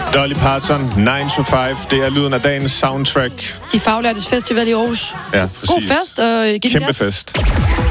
Dolly Parton, 9 to 5. Det er lyden af dagens soundtrack. De faglærtes festival i Aarhus. Ja, præcis. God fest og giv den Kæmpe gas. fest.